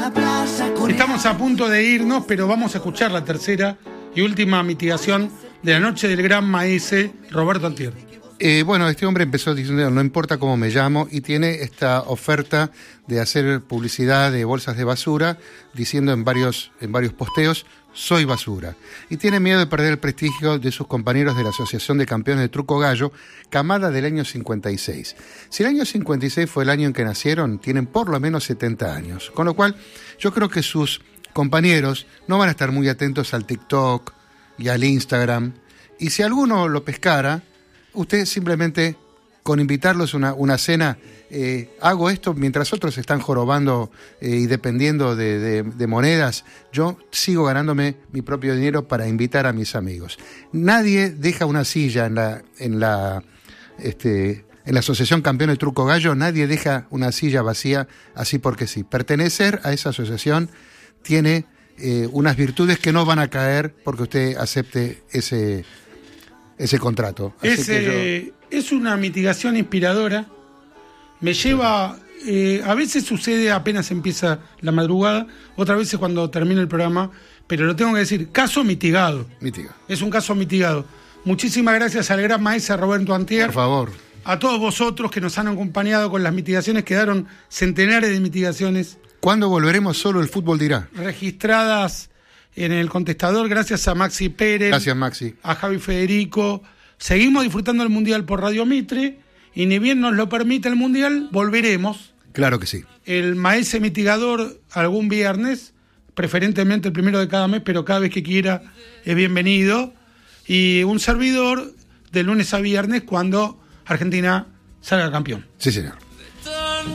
Estamos a punto de irnos, pero vamos a escuchar la tercera y última mitigación de la noche del gran maese Roberto Antier. Bueno, este hombre empezó diciendo no importa cómo me llamo y tiene esta oferta de hacer publicidad de bolsas de basura diciendo en varios posteos soy basura y tiene miedo de perder el prestigio de sus compañeros de la Asociación de Campeones de Truco Gallo, camada del año 56. Si el año 56 fue el año en que nacieron, tienen por lo menos 70 años, con lo cual yo creo que sus compañeros no van a estar muy atentos al TikTok y al Instagram, y si alguno lo pescara, usted simplemente, con invitarlos a una cena, hago esto mientras otros están jorobando y dependiendo de monedas, yo sigo ganándome mi propio dinero para invitar a mis amigos. Nadie deja una silla en la Asociación Campeón de Truco Gallo, nadie deja una silla vacía así porque sí. Pertenecer a esa asociación tiene unas virtudes que no van a caer porque usted acepte ese contrato. Es una mitigación inspiradora. Me lleva... a veces sucede apenas empieza la madrugada, otras veces cuando termina el programa, pero lo tengo que decir, caso mitigado. Es un caso mitigado. Muchísimas gracias al gran maestro Roberto Antier. Por favor. A todos vosotros que nos han acompañado con las mitigaciones, quedaron centenares de mitigaciones. ¿Cuándo volveremos? Solo el fútbol dirá. Registradas en el contestador, gracias a Maxi Pérez. Gracias, Maxi. A Javi Federico. Seguimos disfrutando del Mundial por Radio Mitre, y ni bien nos lo permite el Mundial, volveremos. Claro que sí. El maese mitigador algún viernes, preferentemente el primero de cada mes, pero cada vez que quiera es bienvenido. Y un servidor de lunes a viernes cuando Argentina salga campeón. Sí, señor.